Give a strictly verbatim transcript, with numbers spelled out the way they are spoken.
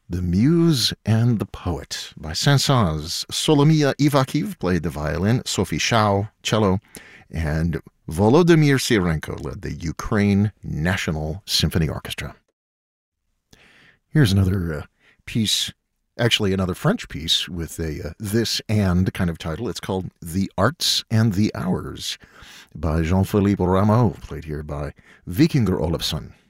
The Muse and the Poet by Saint-Saëns. Solomia Ivakiv played the violin, Sophie Shao, cello, and Volodymyr Sirenko led the Ukraine National Symphony Orchestra. Here's another uh, piece, actually another French piece with a uh, this and kind of title. It's called The Arts and the Hours by Jean-Philippe Rameau, played here by Vikingur Olafsson.